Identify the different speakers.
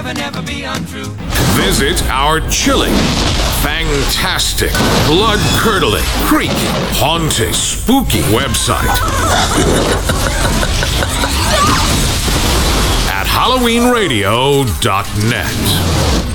Speaker 1: never be untrue.
Speaker 2: Visit our chilling, fantastic, blood-curdling, creepy, haunting, spooky website at HalloweenRadio.net.